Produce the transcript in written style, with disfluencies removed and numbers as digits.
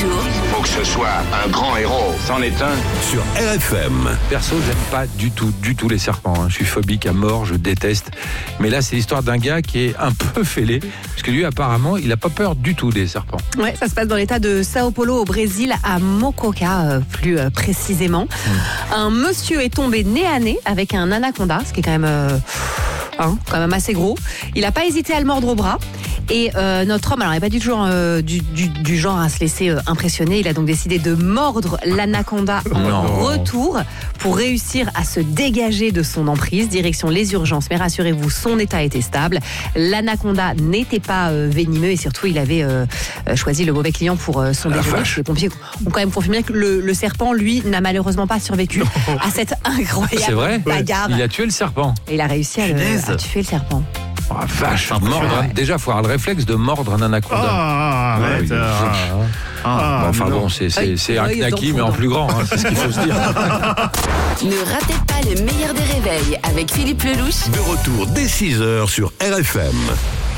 jours. Faut que ce soit un grand héros. C'en est un. Sur RFM. Perso, j'aime pas du tout les serpents. Je suis phobique à mort, je déteste. Mais là, c'est l'histoire d'un gars qui est un peu fêlé. Parce que lui, apparemment, il a pas peur du tout des serpents. Ouais, ça se passe dans l'état de Sao Paulo au Brésil, à Mococa plus précisément. Un monsieur est tombé nez à nez avec un anaconda, ce qui est quand même assez gros. Il n'a pas hésité à le mordre au bras. Et notre homme, alors il n'est pas du tout du genre à se laisser impressionner. Il a donc décidé de mordre l'anaconda en retour pour réussir à se dégager de son emprise. Direction les urgences, mais rassurez-vous, son état était stable. L'anaconda n'était pas venimeux et surtout, il avait choisi le mauvais client pour son déjeuner. Les pompiers ont quand même confirmé que le serpent, lui, n'a malheureusement pas survécu à cette incroyable bagarre. Il a tué le serpent. Et il a réussi à tuer le serpent. Oh, vache, déjà, il faut avoir le réflexe de mordre un anaconda. C'est un knacky, mais en plus grand, c'est ce qu'il faut se dire. Ne ratez pas le meilleur des réveils avec Philippe Lelouch. De retour dès 6h sur RFM.